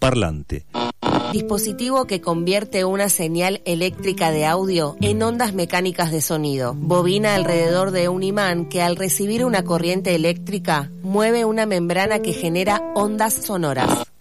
Parlante. Dispositivo que convierte una señal eléctrica de audio en ondas mecánicas de sonido. Bobina alrededor de un imán que al recibir una corriente eléctrica mueve una membrana que genera ondas sonoras.